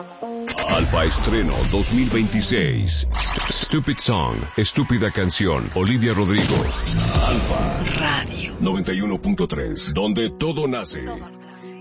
Alfa Estreno 2026. Stupid Song, estúpida canción. Olivia Rodrigo. Alfa Radio 91.3, donde todo nace.